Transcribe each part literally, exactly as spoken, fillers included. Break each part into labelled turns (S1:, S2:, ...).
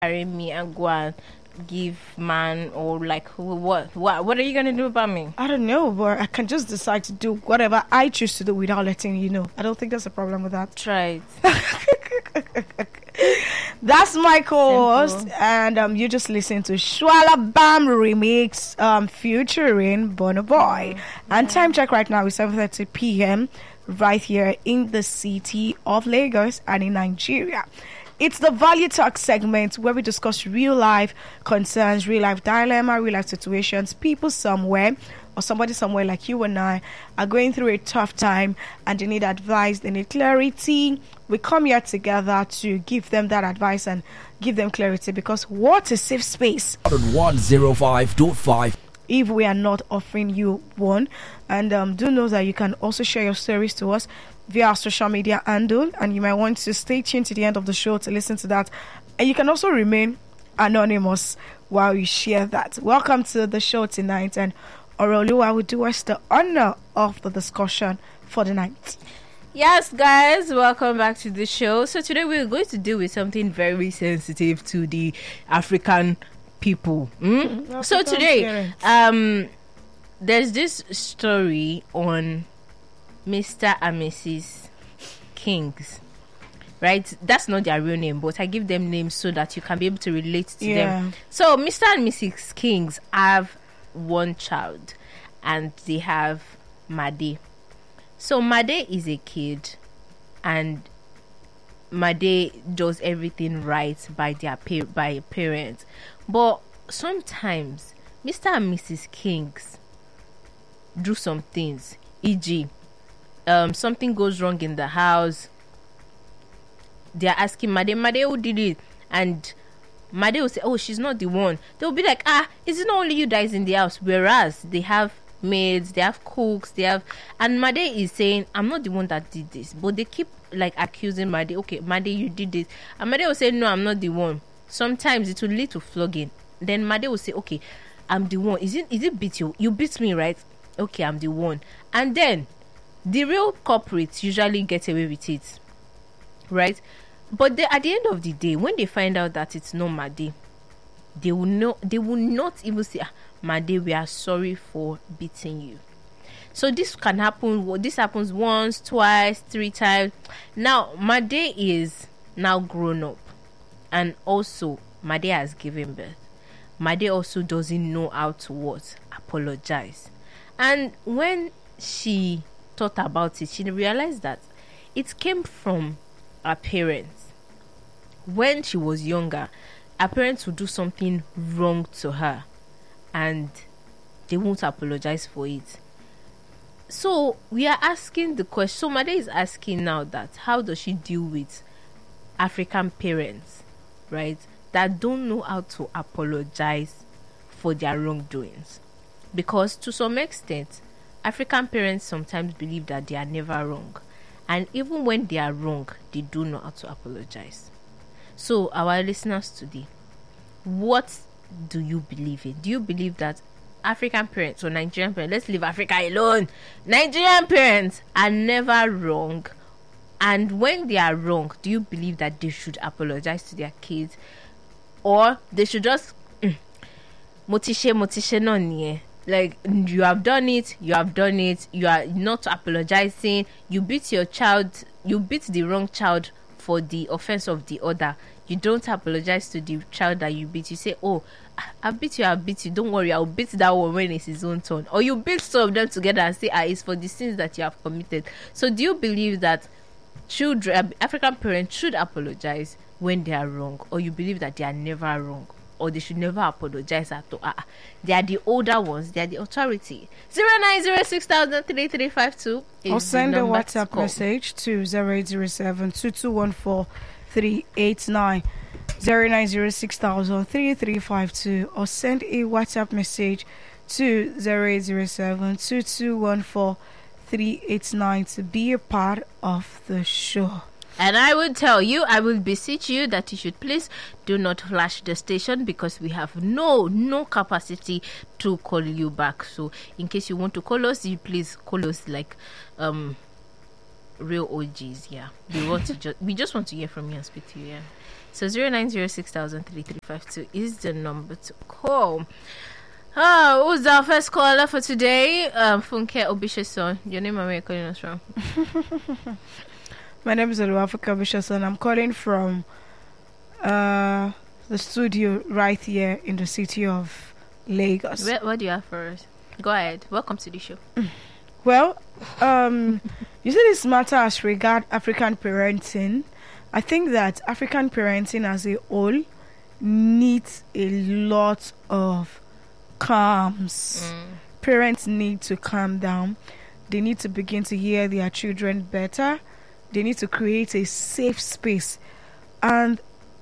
S1: Carry me and go and give man or like who what what what are you gonna do about me?
S2: I don't know, but I can just decide to do whatever I choose to do without letting you know. I don't think there's a problem with that.
S1: Try it.
S2: That's my co-host, and um, you just listen to Shwala Bam remix um, featuring Burna Boy. Mm-hmm. And time check right now is seven thirty p.m. right here in the city of Lagos and in Nigeria. It's the Value Talk segment where we discuss real life concerns, real life dilemma, real life situations. People somewhere or somebody somewhere like you and I are going through a tough time and they need advice, they need clarity. We come here together to give them that advice and give them clarity, because what a safe space.
S3: one oh five point five
S2: If we are not offering you one. And um, do know that you can also share your stories to us via our social media handle, and you might want to stay tuned to the end of the show to listen to that. And you can also remain anonymous while you share that. Welcome to the show tonight, and Oroluwa will do us the honor of the discussion for the night.
S1: Yes, guys, welcome back to the show. So today we're going to deal with something very sensitive to the African people. Mm? Mm-hmm. So today, parents. um, there's this story on Mister and Missus Kings, right? That's not their real name, but I give them names so that you can be able to relate to yeah. them. So Mister and Missus Kings have one child, and they have Made. So Made is a kid, and Made does everything right by their pa- by parents. But sometimes Mister and Missus Kings do some things, for example, um, something goes wrong in the house. They are asking Made, Made, who did it? And Made will say, oh, she's not the one. They'll be like, ah, is it not only you guys in the house? Whereas they have maids, they have cooks, they have, and Made is saying, I'm not the one that did this. But they keep like accusing Made, okay, Made, you did this. And Made will say, no, I'm not the one. Sometimes it will lead to flogging. Then Made will say, okay, I'm the one. Is it is it beat you? You beat me, right? Okay, I'm the one. And then the real culprits usually get away with it, right? But they, at the end of the day, when they find out that it's not Made, they will know. They will not even say, ah, Made, we are sorry for beating you. So this can happen. This happens once, twice, three times. Now Made is now grown up, and also Made has given birth. Made also doesn't know how to what apologize. And when she thought about it, she realized that it came from her parents. When she was younger, her parents would do something wrong to her and they won't apologize for it. So we are asking the question. So Made is asking now that how does she deal with African parents, right, that don't know how to apologize for their wrongdoings? Because to some extent, African parents sometimes believe that they are never wrong. And even when they are wrong, they don't know how to apologize. So our listeners today, what do you believe in? Do you believe that African parents or Nigerian parents, let's leave Africa alone, Nigerian parents are never wrong? And when they are wrong, do you believe that they should apologize to their kids? Or they should just motishe motishe no nie. Like, you have done it, you have done it, you are not apologizing, you beat your child, you beat the wrong child for the offense of the other. You don't apologize to the child that you beat. You say, oh, I beat you, I beat you, don't worry, I'll beat that one when it's his own turn. Or you beat some of them together and say, ah, it's for the sins that you have committed. So do you believe that children, African parents should apologize when they are wrong? Or you believe that they are never wrong? Or they should never apologize at all? Uh, they are the older ones, they are the authority. zero nine zero six thousand three three five two
S2: or send a WhatsApp message to zero eight zero seven two two one four three eight nine, zero nine zero six thousand three three five two, or send a WhatsApp message to zero eight zero seven two two one four three eight nine to be a part of the show.
S1: And I will tell you, I will beseech you that you should please do not flash the station, because we have no, no capacity to call you back. So in case you want to call us, you please call us like um real O Gs. Yeah, we want to just we just want to hear from you and speak to you. Yeah. So zero nine zero six thousand three three five two is the number to call. Oh, who's our first caller for today? Um, Funke Obisheson. Your name and where you're calling us from?
S2: My name is Oluwafunke Obisheson. I'm calling from uh, the studio right here in the city of Lagos.
S1: Where, what do you have for us? Go ahead. Welcome to the show.
S2: Well, um, you see this matter as regard African parenting. I think that African parenting as a whole needs a lot of calms. Mm. Parents need to calm down. They need to begin to hear their children better. They need to create a safe space. And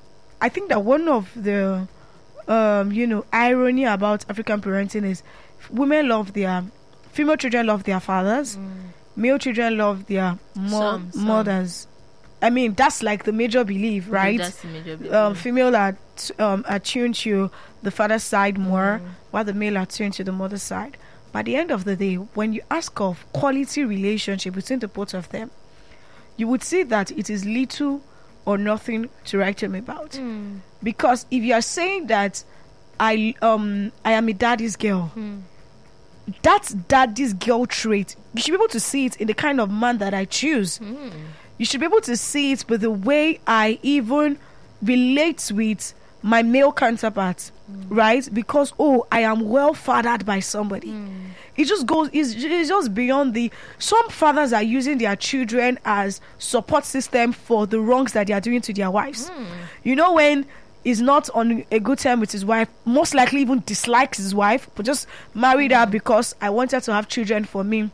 S2: I think that one of the um, you know, irony about African parenting is women love their female children love their fathers, mm. male children love their mo- some, some. mothers. I mean, that's like the major belief, right?
S1: That's the major belief.
S2: Um, female are t- um, are tuned to the father's side more, mm. while the male are tuned to the mother's side. But at the end of the day, when you ask of quality relationship between the both of them, you would see that it is little or nothing to write home about. Mm. Because if you are saying that I um I am a daddy's girl, mm. that's daddy's girl trait. You should be able to see it in the kind of man that I choose. Mm. You should be able to see it with the way I even relate with my male counterpart, mm. right? Because, oh, I am well fathered by somebody. Mm. It just goes, it's, it's just beyond the... Some fathers are using their children as support system for the wrongs that they are doing to their wives. Mm. You know, when he's not on a good term with his wife, most likely even dislikes his wife, but just married mm. her because I wanted to have children for me.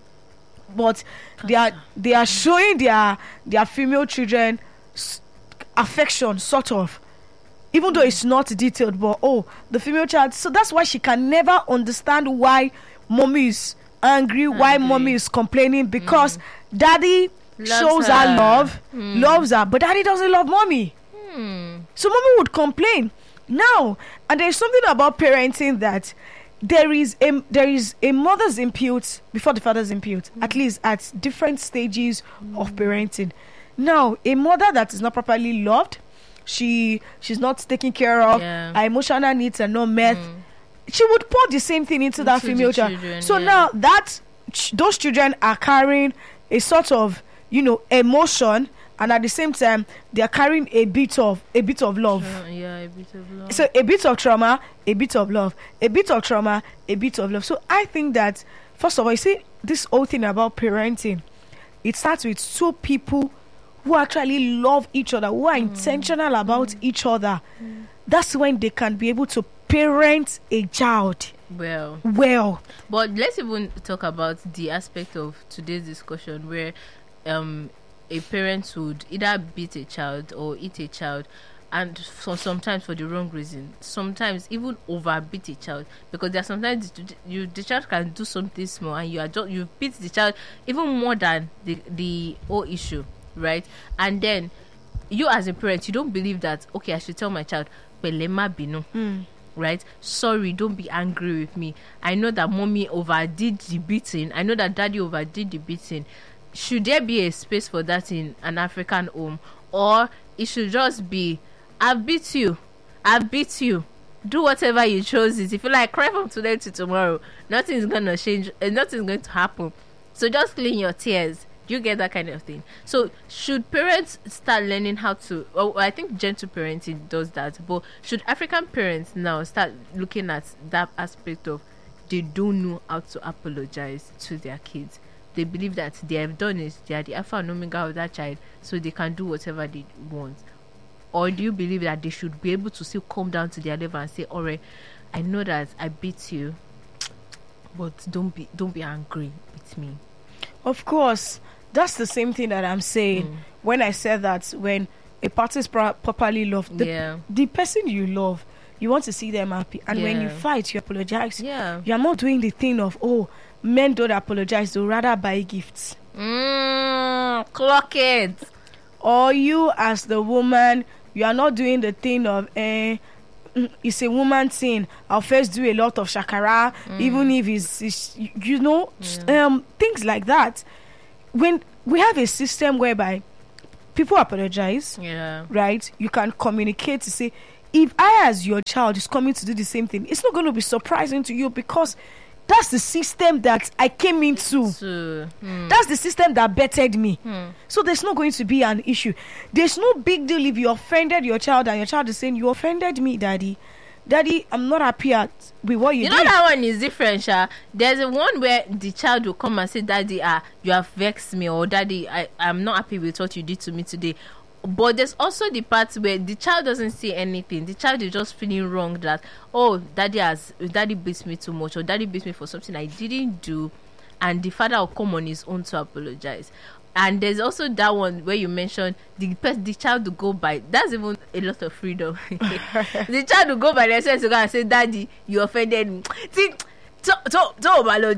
S2: But they are they are showing their their female children s- affection, sort of, even though it's not detailed. But oh, the female child. So that's why she can never understand why mommy is angry, angry. why mommy is complaining, because mm. daddy loves shows her, her love, mm. loves her, but daddy doesn't love mommy. Mm. So mommy would complain now, and there's something about parenting that. There is a there is a mother's input before the father's input, mm. at least at different stages mm. of parenting. Now, a mother that is not properly loved, she she's not taken care of, yeah. her emotional needs are not met. Mm. She would pour the same thing into, into that female child. Children, so yeah. now that ch- those children are carrying a sort of, you know, emotion. And at the same time, they are carrying a bit of a bit of love.
S1: Tra- yeah, a bit of love.
S2: So a bit of trauma, a bit of love, a bit of trauma, a bit of love. So I think that first of all, you see this whole thing about parenting. It starts with two people who actually love each other, who are mm. intentional about mm. each other. Mm. That's when they can be able to parent a child.
S1: Well,
S2: well.
S1: But let's even talk about the aspect of today's discussion where, um. a parent would either beat a child or eat a child, and so sometimes for the wrong reason, sometimes even overbeat a child, because there are sometimes you the child can do something small and you are just you beat the child even more than the the whole issue, right? And then you as a parent, you don't believe that, okay, I should tell my child, Pelema binu, mm. right? Sorry, don't be angry with me. I know that mommy overdid the beating. I know that daddy overdid the beating. Should there be a space for that in an African home, or it should just be, I've beat you, I've beat you, do whatever you chose it. If you like, cry from today to tomorrow, nothing's gonna change, uh, nothing's going to happen. So just clean your tears. You get that kind of thing. So should parents start learning how to, well, I think gentle parenting does that, but should African parents now start looking at that aspect of they don't know how to apologize to their kids? They believe that they have done it, they are the alpha and omega of that child, so they can do whatever they want? Or do you believe that they should be able to still come down to their level and say, alright, I know that I beat you, but don't be don't be angry with me?
S2: Of course, that's the same thing that I'm saying mm. when I said that when a party is pro- properly loved, the,
S1: yeah.
S2: the person you love, you want to see them happy, and yeah. when you fight, you apologize.
S1: Yeah.
S2: You are not doing the thing of, oh, men don't apologize, they'll rather buy gifts.
S1: Mm, clock it.
S2: Or you as the woman, you are not doing the thing of, eh, it's a woman thing. I'll first do a lot of shakara, mm. even if it's, it's you know, yeah. um, things like that. When we have a system whereby people apologize.
S1: Yeah.
S2: Right? You can communicate to say, if I as your child is coming to do the same thing, it's not going to be surprising to you because that's the system that I came into.
S1: So, hmm.
S2: That's the system that bettered me.
S1: Hmm.
S2: So there's not going to be an issue. There's no big deal if you offended your child and your child is saying, you offended me, daddy. Daddy, I'm not happy at with what you,
S1: you
S2: did.
S1: know that one is different, Sha. There's a one where the child will come and say, daddy, ah, you have vexed me, or daddy, I, I'm not happy with what you did to me today. But there's also the part where the child doesn't say anything. The child is just feeling wrong that, oh, daddy has daddy beats me too much, or daddy beats me for something I didn't do, and the father will come on his own to apologize. And there's also that one where you mentioned the the child to go by. That's even a lot of freedom. The child will go by themselves to go and say, daddy, you offended me. See, So, so, so,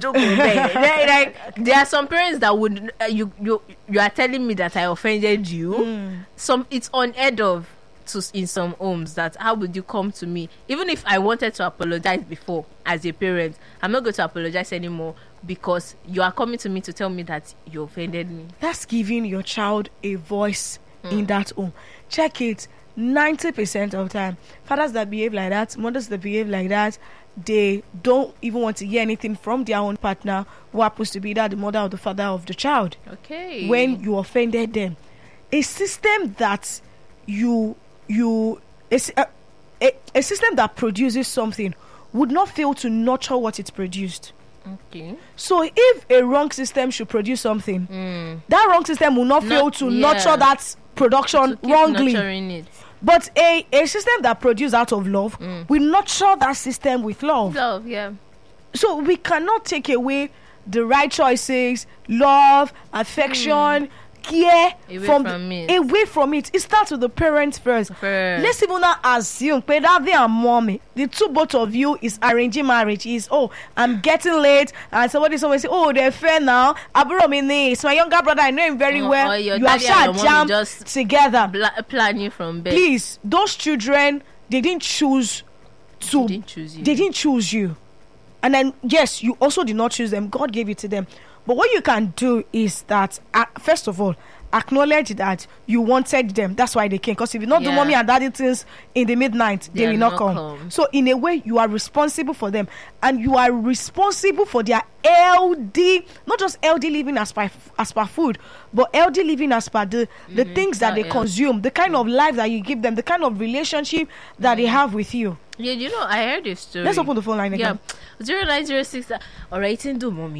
S1: like, there are some parents that would uh, you you you are telling me that I offended you.
S2: Mm.
S1: Some it's unheard of to in some homes that how would you come to me even if I wanted to apologize before as a parent. I'm not going to apologize anymore because you are coming to me to tell me that you offended me.
S2: That's giving your child a voice
S1: Mm.
S2: in that home. Check it. ninety percent of the time, fathers that behave like that, mothers that behave like that, they don't even want to hear anything from their own partner who happens to be that the mother or the father of the child.
S1: Okay.
S2: When you offended them, a system that you you a, a, a system that produces something would not fail to nurture what it produced.
S1: Okay.
S2: So if a wrong system should produce something,
S1: Mm.
S2: that wrong system will not,
S1: Not-
S2: fail to
S1: yeah.
S2: nurture that production
S1: To keep
S2: wrongly.
S1: nurturing it.
S2: But a, a system that produces out of love
S1: Mm.
S2: will nurture that system with love.
S1: Love, yeah.
S2: So we cannot take away the right choices, love, affection, care
S1: Away
S2: from,
S1: from
S2: the,
S1: it.
S2: away from it. It starts with the parents first.
S1: First.
S2: Let's even not assume that daddy and mommy, the two both of you is arranging marriage. Is oh, I'm getting late, and somebody always say, oh, they're fair now. Aburo Mini, it's my younger brother. I know him very
S1: Or-
S2: well.
S1: or your
S2: You have
S1: daddy and your
S2: shot
S1: mommy
S2: jam
S1: just
S2: together.
S1: Bla- plan you from bed.
S2: Please, those children, they didn't choose to.
S1: They didn't choose you.
S2: They didn't choose you. And then, yes, you also did not choose them. God gave it to them. But what you can do is that, uh, first of all, acknowledge that you wanted them. That's why they came. Because if you not do
S1: Yeah.
S2: mommy and daddy things in the midnight, they,
S1: They
S2: will
S1: are
S2: not,
S1: not
S2: come.
S1: come.
S2: So, in a way, you are responsible for them. And you are responsible for their L D, not just L D living as per, as per food, but L D living as per the, the
S1: Mhm,
S2: things that
S1: that
S2: they
S1: else.
S2: consume, the kind of life that you give them, the kind of relationship that they have with you.
S1: Yeah, you know, I heard a story.
S2: Let's open the phone line again.
S1: Yeah, zero nine zero six. All right, didn't do mommy.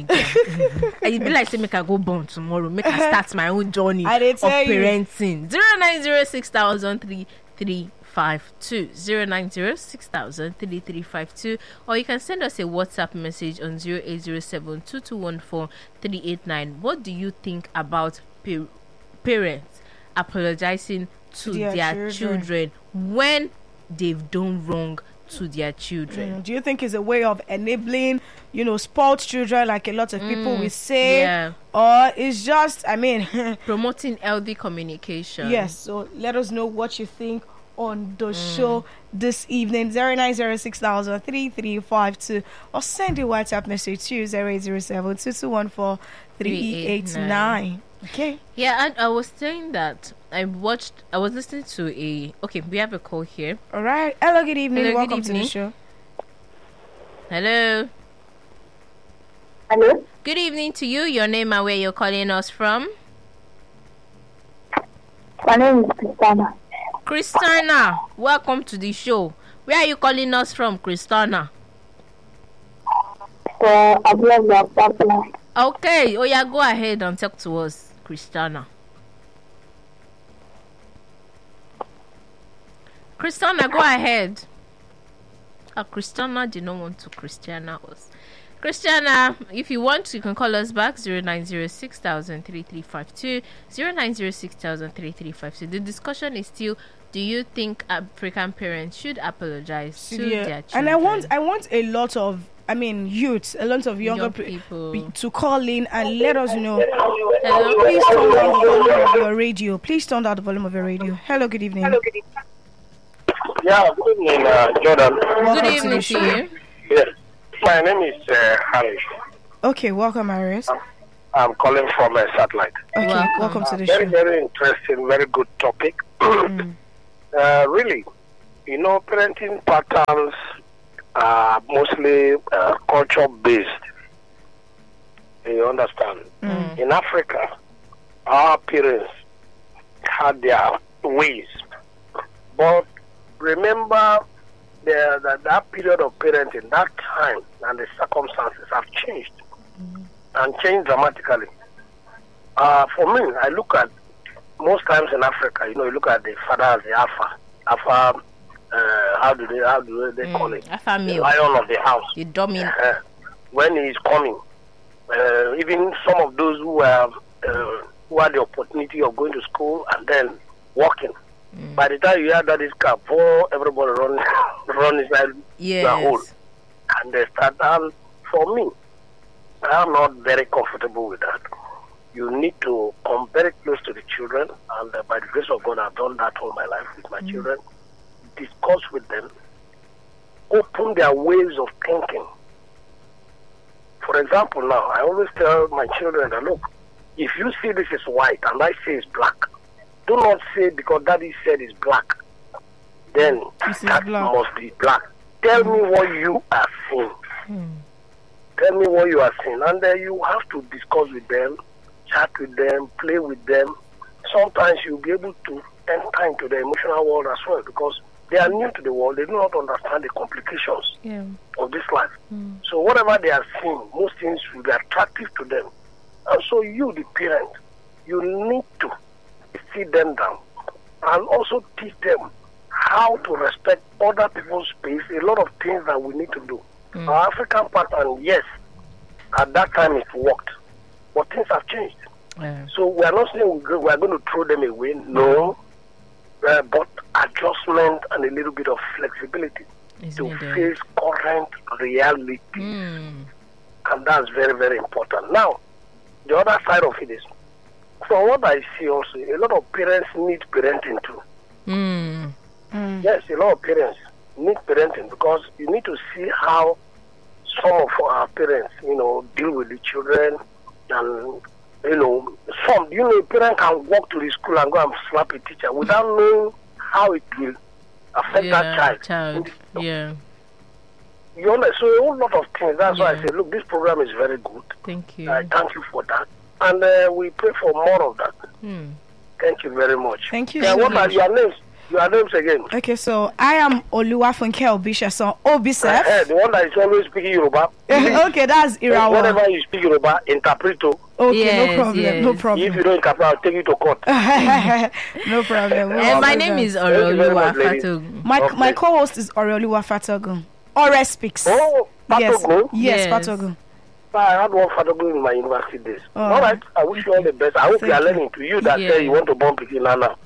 S1: I be like say make I go born tomorrow. Make I start my own journey
S2: I dey
S1: of
S2: tell you.
S1: parenting. Zero nine zero six thousand three three five two zero nine zero six thousand three three five two, or you can send us a WhatsApp message on zero eight zero seven two two one four three eight nine. What do you think about pa- parents apologizing to
S2: Their
S1: their,
S2: children.
S1: children when they've done wrong to their children?
S2: Mm, do you think it's a way of enabling, you know, spoiled children, like a lot of people will say,
S1: Yeah,
S2: or it's just, I mean,
S1: promoting healthy communication.
S2: yes. So let us know what you think on the show this evening. Zero nine zero six thousand three three five two, or send a WhatsApp message to zero eight zero seven two two one four three eight nine. Okay.
S1: Yeah, and I was saying that I watched. I was listening to a. Okay, we have a call here.
S2: All right. Hello. Good evening.
S1: Hello, good
S2: Welcome to the
S1: evening.
S2: show.
S1: Hello.
S4: Hello?
S1: Good evening to you. Your name and where you're calling us from?
S4: My name is Christina.
S1: Christina. Welcome to the show. Where are you calling us from, Christina?
S4: So I bless the partner.
S1: Okay. Oh yeah, go ahead and talk to us, Christina. Christina, go ahead. Uh, Christina did not want to Christiana us. Christiana, if you want, you can call us back zero nine zero six thousand three three five two zero nine zero six thousand three three five two. The discussion is still: do you think African parents should apologize to
S2: Yeah.
S1: their children?
S2: And I want, I want a lot of, I mean, youths, a lot of younger
S1: Young
S2: pe-
S1: people.
S2: be- to call in and let us know.
S1: Hello.
S2: Please turn down the volume of your radio. Please turn down the volume of your radio. Hello, good evening. Hello, good evening.
S5: Yeah, good evening, uh, Jordan.
S1: Good evening to you.
S5: Yes, my name is uh, Harry.
S2: Okay, welcome, Iris.
S5: I'm calling from a satellite.
S2: Okay, welcome,
S1: Welcome.
S2: to the
S5: Very,
S2: show.
S5: very interesting, very good topic.
S2: Mm.
S5: uh, really, you know, parenting patterns are mostly uh, culture-based. You understand?
S2: Mm.
S5: In Africa, our parents had their ways. But remember, the, the, that period of parenting, that time and the circumstances have changed. And changed dramatically. Uh, for me, I look at, most times in Africa, you know, you look at the father as the alpha. Alpha, uh, how do they, how do they call it?
S1: Alpha
S5: The
S1: male.
S5: lion of the house.
S1: The dominant.
S5: Uh, when he is coming, uh, even some of those who have uh, who had the opportunity of going to school and then working,
S1: Mm.
S5: by the time you hear that is car, for everybody run run inside the hole,
S1: Yes.
S5: and they start. And for me, I am not very comfortable with that. You need to come very close to the children, and uh, by the grace of God, I've done that all my life with my
S1: Mm.
S5: children. Discuss with them, open their ways of thinking. For example, now, I always tell my children that, look, if you see this is white and I say it's black, do not say because daddy said it's black, then
S2: This is
S5: that
S2: black.
S5: must be black. Tell me what you are seeing.
S1: Mm.
S5: Tell me what you are seeing. And then you have to discuss with them, chat with them, play with them. Sometimes you'll be able to enter into the emotional world as well because they are new to the world. They do not understand the complications
S1: Yeah.
S5: of this life.
S1: Mm.
S5: So whatever they are seeing, most things will be attractive to them. And so you, the parent, you need to sit them down and also teach them how to respect other people's space, a lot of things that we need to do.
S1: Mm.
S5: Our African pattern, yes, at that time it worked, but things have changed.
S1: Yeah.
S5: So we are not saying we go- we are going to throw them away, no, uh, but adjustment and a little bit of flexibility
S1: It's
S5: to
S1: needed.
S5: face current reality.
S1: Mm.
S5: And that's very, very important. Now, the other side of it is, from what I see also, a lot of parents need parenting too.
S1: Mm.
S2: Mm.
S5: Yes, a lot of parents need parenting because you need to see how some of our parents, you know, deal with the children. And, you know, some, you know, a parent can walk to the school and go and slap a teacher without knowing how it will affect
S1: Yeah,
S5: that child.
S1: child. Yeah.
S5: You know, so a whole lot of things. That's why I
S1: Yeah.
S5: say, look, this program is very good.
S1: Thank you.
S5: I thank you for that. And uh, we pray for more of that.
S1: Mm.
S5: Thank you very much.
S2: Thank you
S5: Yeah,
S2: so
S5: what are
S2: much.
S5: your names? Your names again?
S2: Okay, so I am Oluwafunke Obishason,
S5: Uh,
S2: Obisef.
S5: the one that is always speaking Yoruba.
S2: Okay, that's Irawa.
S5: Whenever you speak Yoruba, interpret to.
S2: Okay,
S1: Yes,
S2: no problem,
S1: yes.
S2: no
S5: If you
S2: problem.
S5: don't interpret, I'll take you to court.
S2: No problem. We'll
S1: And my
S2: do
S1: name
S2: that.
S1: is
S5: Thank you very
S1: Oroluwa
S5: much, ladies.
S1: Fatogun.
S2: My
S5: Okay.
S2: my co-host is Oreoluwa Fatogun. Ore speaks.
S5: Oh,
S2: Yes,
S5: Patogo.
S2: yes,
S1: Yes.
S2: Fatogun.
S5: I had one Patogo in my university days.
S2: Oh.
S5: All right, I wish you all the best. I hope
S2: Thank
S5: you are
S2: you.
S5: learning to you that
S1: Yeah.
S5: say you want to bomb people now.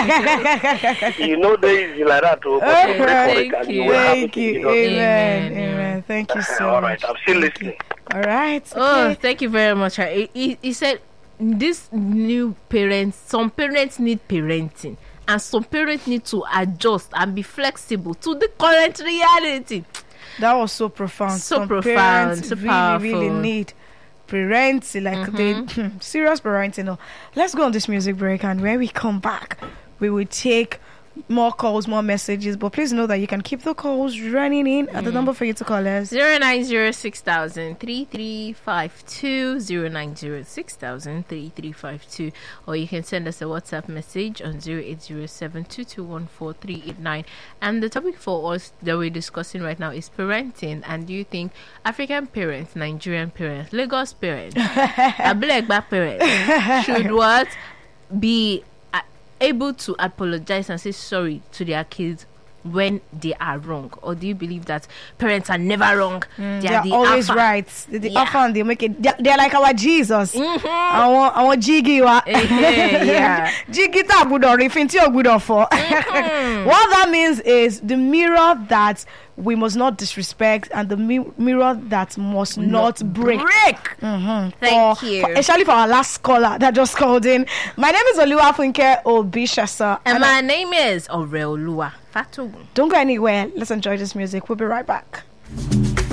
S5: You know there is like that too. but you pray for it
S1: Thank
S5: and
S1: you.
S5: will have
S2: Thank
S5: it in
S2: you.
S5: Jesus' name.
S2: Amen.
S1: Amen.
S2: Amen. Thank you so
S5: All
S2: much.
S5: right, I'm still
S2: Thank you.
S5: listening.
S2: All right.
S1: Oh,
S2: Okay.
S1: thank you very much. He, he, he said this new parents, some parents need parenting, and some parents need to adjust and be flexible to the current reality.
S2: That was so profound.
S1: So
S2: Some
S1: profound,
S2: parents
S1: so
S2: really,
S1: powerful.
S2: really need parenting, like they serious parenting. No. Let's go on this music break, and when we come back, we will take more calls, more messages. But please know that you can keep the calls running in at the number for you to call us.
S1: Zero nine zero six thousand three three five two zero nine zero six thousand three three five two, or you can send us a WhatsApp message on zero eight zero seven two two one four three eight nine. And the topic for us that we're discussing right now is parenting. And do you think African parents, Nigerian parents, Lagos parents, Abulegba parents should what be uh, able to apologize and say sorry to their kids when they are wrong? Or do you believe that parents are never wrong?
S2: They
S1: they
S2: are
S1: the
S2: always
S1: alpha.
S2: right. They, the
S1: Yeah.
S2: alpha and they make it. They're, they're like our Jesus.
S1: Mhm.
S2: I want, I want Jiggy. wa.
S1: Eh, yeah.
S2: Jiggy ta gbúdọ̀ rí, fin tí ò gbúdọ̀ fọ́. What that means is the mirror that we must not disrespect and the mi- mirror that must not break.
S1: Break.
S2: Mhm.
S1: Thank
S2: For-
S1: you.
S2: for- especially for our last caller that just called in. My name is Oluwafunke Obishasa.
S1: And
S2: and I-
S1: my name is Oreoluwa Fatogun.
S2: don't go anywhere. Let's enjoy this music. We'll be right back.